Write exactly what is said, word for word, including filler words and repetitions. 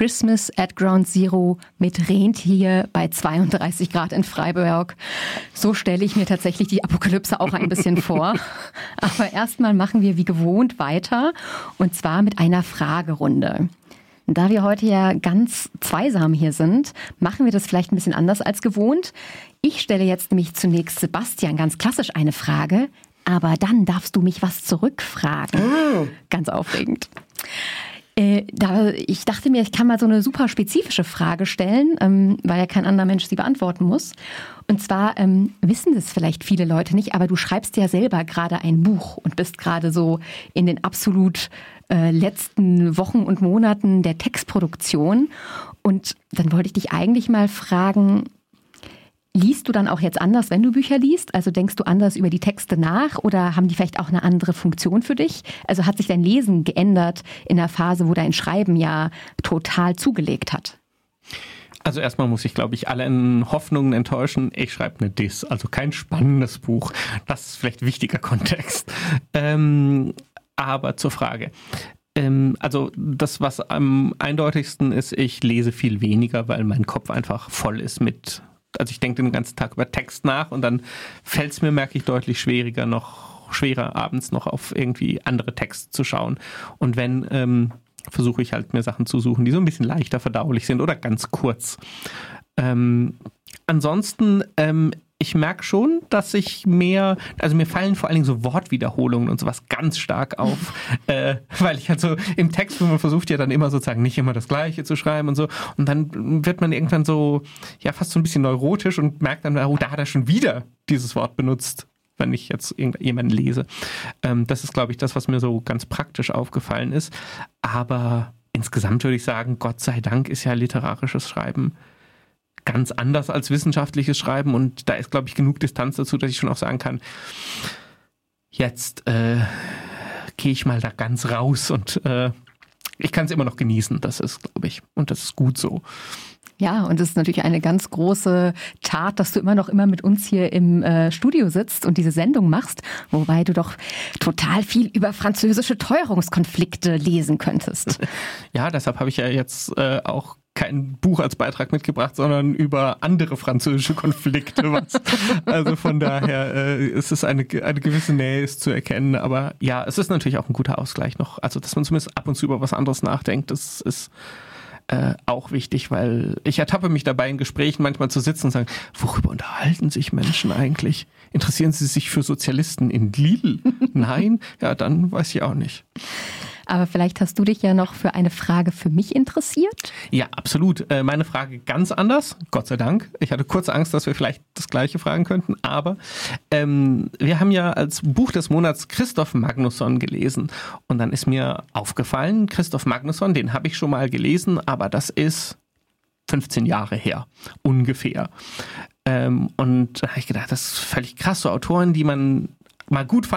Christmas at Ground Zero mit Rentier bei zweiunddreißig Grad in Freiburg. So stelle ich mir tatsächlich die Apokalypse auch ein bisschen vor. Aber erstmal machen wir wie gewohnt weiter und zwar mit einer Fragerunde. Da wir heute ja ganz zweisam hier sind, machen wir das vielleicht ein bisschen anders als gewohnt. Ich stelle jetzt nämlich zunächst Sebastian ganz klassisch eine Frage, aber dann darfst du mich was zurückfragen. Oh. Ganz aufregend. Äh, da, ich dachte mir, ich kann mal so eine super spezifische Frage stellen, ähm, weil ja kein anderer Mensch sie beantworten muss. Und zwar ähm, wissen das vielleicht viele Leute nicht, aber du schreibst ja selber gerade ein Buch und bist gerade so in den absolut äh, letzten Wochen und Monaten der Textproduktion. Und dann wollte ich dich eigentlich mal fragen, liest du dann auch jetzt anders, wenn du Bücher liest? Also denkst du anders über die Texte nach oder haben die vielleicht auch eine andere Funktion für dich? Also hat sich dein Lesen geändert in der Phase, wo dein Schreiben ja total zugelegt hat? Also erstmal muss ich, glaube ich, alle in Hoffnungen enttäuschen. Ich schreibe eine Diss, also kein spannendes Buch. Das ist vielleicht wichtiger Kontext. Ähm, aber zur Frage. Ähm, also das, was am eindeutigsten ist, ich lese viel weniger, weil mein Kopf einfach voll ist mit... Also ich denke den ganzen Tag über Text nach und dann fällt es mir, merke ich, deutlich schwieriger, noch schwerer abends noch auf irgendwie andere Texte zu schauen. Und wenn, ähm, versuche ich halt mir Sachen zu suchen, die so ein bisschen leichter verdaulich sind oder ganz kurz. Ähm, ansonsten, ähm, ich merke schon, dass ich mehr, also mir fallen vor allen Dingen so Wortwiederholungen und sowas ganz stark auf, äh, weil ich halt so im Text, wo man versucht ja dann immer sozusagen nicht immer das Gleiche zu schreiben und so und dann wird man irgendwann so, ja fast so ein bisschen neurotisch und merkt dann, oh, da hat er schon wieder dieses Wort benutzt, wenn ich jetzt irgendjemanden lese. Ähm, das ist, glaube ich, das, was mir so ganz praktisch aufgefallen ist, aber insgesamt würde ich sagen, Gott sei Dank ist ja literarisches Schreiben ganz anders als wissenschaftliches Schreiben und da ist, glaube ich, genug Distanz dazu, dass ich schon auch sagen kann, jetzt äh, gehe ich mal da ganz raus und äh, ich kann es immer noch genießen, das ist, glaube ich, und das ist gut so. Ja, und es ist natürlich eine ganz große Tat, dass du immer noch immer mit uns hier im äh, Studio sitzt und diese Sendung machst, wobei du doch total viel über französische Teuerungskonflikte lesen könntest. Ja, deshalb habe ich ja jetzt äh, auch kein Buch als Beitrag mitgebracht, sondern über andere französische Konflikte. Was. Also von daher äh, ist es eine, eine gewisse Nähe ist zu erkennen. Aber ja, es ist natürlich auch ein guter Ausgleich noch. Also dass man zumindest ab und zu über was anderes nachdenkt, das ist äh, auch wichtig, weil ich ertappe mich dabei in Gesprächen manchmal zu sitzen und sagen, worüber unterhalten sich Menschen eigentlich? Interessieren sie sich für Sozialisten in Lille? Nein? Ja, dann weiß ich auch nicht. Aber vielleicht hast du dich ja noch für eine Frage für mich interessiert? Ja, absolut. Meine Frage ganz anders, Gott sei Dank. Ich hatte kurz Angst, dass wir vielleicht das Gleiche fragen könnten, aber ähm, wir haben ja als Buch des Monats Christoph Magnusson gelesen und dann ist mir aufgefallen, Christoph Magnusson, den habe ich schon mal gelesen, aber das ist fünfzehn Jahre her, ungefähr. Ähm, und da habe ich gedacht, das ist völlig krass, so Autoren, die man mal gut fand,